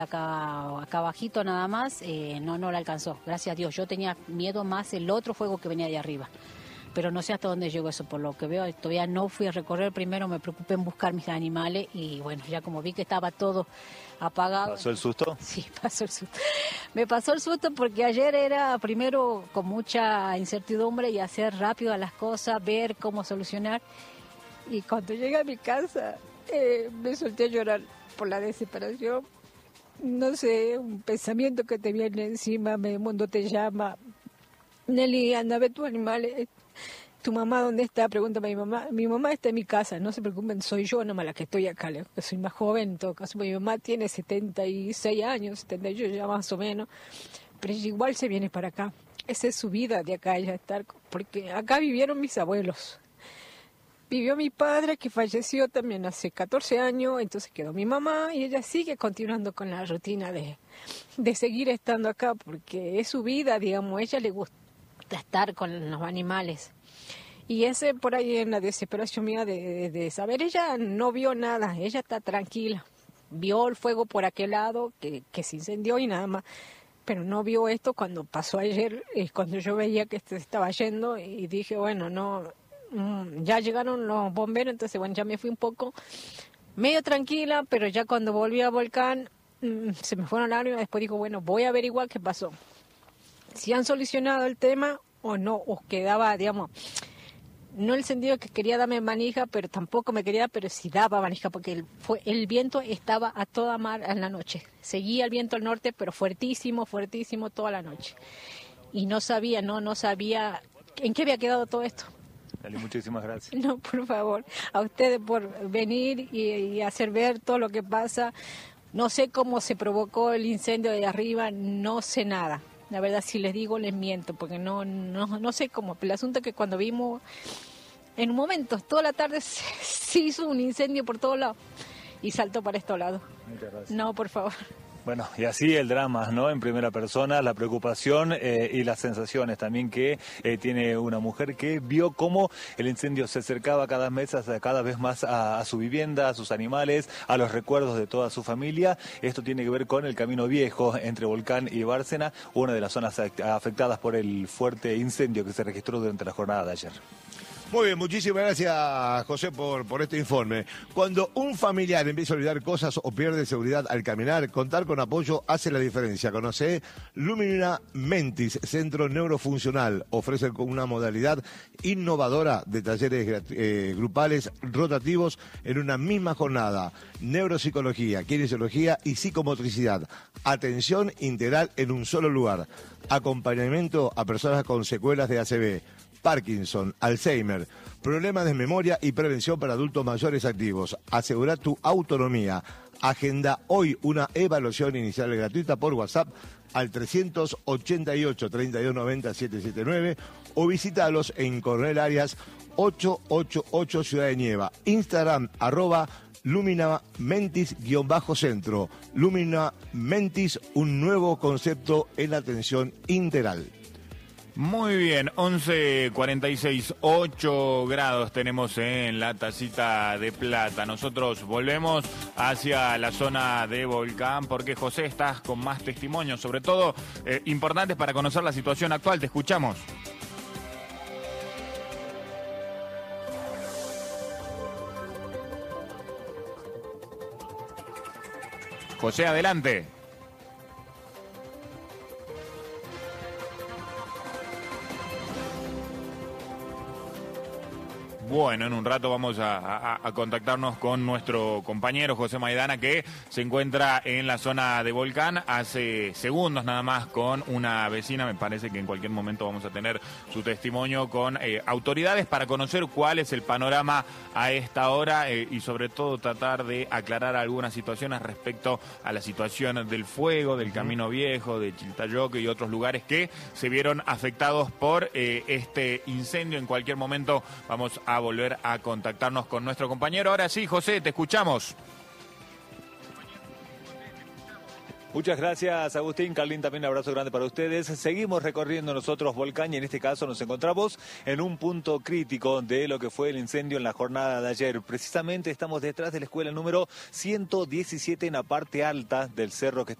acá abajito nada más, no la alcanzó, gracias a Dios. Yo tenía miedo más el otro fuego que venía de arriba, pero no sé hasta dónde llegó eso, por lo que veo. Todavía no fui a recorrer, primero me preocupé en buscar mis animales y bueno, ya como vi que estaba todo apagado. ¿Pasó el susto? Sí, pasó el susto. Me pasó el susto porque ayer era primero con mucha incertidumbre y hacer rápido las cosas, ver cómo solucionar. Y cuando llegué a mi casa me solté a llorar por la desesperación. No sé, un pensamiento que te viene encima, el mundo te llama. Nelly, anda a ver tus animales. ¿Tu mamá dónde está? Pregúntame a mi mamá. Mi mamá está en mi casa, no se preocupen, soy yo nomás la que estoy acá. Soy más joven en todo caso. Mi mamá tiene 76 años, 78 ya más o menos, pero ella igual se viene para acá. Esa es su vida de acá, ella estar, porque acá vivieron mis abuelos. Vivió mi padre, que falleció también hace 14 años, entonces quedó mi mamá y ella sigue continuando con la rutina de seguir estando acá, porque es su vida, digamos, a ella le gusta estar con los animales. Y ese por ahí en la desesperación mía de saber, ella no vio nada, ella está tranquila. Vio el fuego por aquel lado que se incendió y nada más, pero no vio esto cuando pasó ayer, cuando yo veía que se estaba yendo y dije, bueno, no... ya llegaron los bomberos, entonces bueno, ya me fui un poco medio tranquila, pero ya cuando volví al volcán se me fueron lágrimas. Después digo, bueno, voy a averiguar qué pasó, si han solucionado el tema o no, o quedaba, digamos, no el sentido que quería darme manija, pero tampoco me quería, pero sí daba manija, porque el viento estaba a toda mar en la noche, seguía el viento al norte, pero fuertísimo, fuertísimo toda la noche, y no sabía en qué había quedado todo esto. Dale, muchísimas gracias. No, por favor, a ustedes por venir y hacer ver todo lo que pasa. No sé cómo se provocó el incendio de arriba, no sé nada. La verdad, si les digo, les miento, porque no sé cómo. El asunto es que cuando vimos, en un momento, toda la tarde se hizo un incendio por todos lados y saltó para estos lados. Muchas gracias. No, por favor. Bueno, y así el drama, ¿no? En primera persona, la preocupación y las sensaciones también que tiene una mujer que vio cómo el incendio se acercaba cada vez más a su vivienda, a sus animales, a los recuerdos de toda su familia. Esto tiene que ver con el Camino Viejo entre Volcán y Bárcena, una de las zonas afectadas por el fuerte incendio que se registró durante la jornada de ayer. Muy bien, muchísimas gracias, José, por este informe. Cuando un familiar empieza a olvidar cosas o pierde seguridad al caminar, contar con apoyo hace la diferencia. Conoce Lumina Mentis, centro neurofuncional. Ofrece una modalidad innovadora de talleres grupales rotativos en una misma jornada. Neuropsicología, kinesiología y psicomotricidad. Atención integral en un solo lugar. Acompañamiento a personas con secuelas de ACV. Parkinson, Alzheimer, problemas de memoria y prevención para adultos mayores activos. Asegura tu autonomía. Agenda hoy una evaluación inicial gratuita por WhatsApp al 388-3290-779 o visítalos en Coronel Arias 888 Ciudad de Nieva. Instagram @Lumina Mentis-centro. Lumina Mentis, un nuevo concepto en la atención integral. Muy bien, 11:46, 8 grados tenemos en la Tacita de Plata. Nosotros volvemos hacia la zona de Volcán porque, José, estás con más testimonios, sobre todo importantes para conocer la situación actual. Te escuchamos. José, adelante. Bueno, en un rato vamos a contactarnos con nuestro compañero José Maidana, que se encuentra en la zona de Volcán hace segundos nada más con una vecina. Me parece que en cualquier momento vamos a tener su testimonio con autoridades para conocer cuál es el panorama a esta hora y sobre todo tratar de aclarar algunas situaciones respecto a la situación del fuego, del Camino Viejo, de Chiltayoque y otros lugares que se vieron afectados por este incendio. En cualquier momento vamos a volver a contactarnos con nuestro compañero. Ahora sí, José, te escuchamos. Muchas gracias, Agustín. Carlín, también un abrazo grande para ustedes. Seguimos recorriendo nosotros Volcán y en este caso nos encontramos en un punto crítico de lo que fue el incendio en la jornada de ayer. Precisamente estamos detrás de la escuela número 117 en la parte alta del cerro que está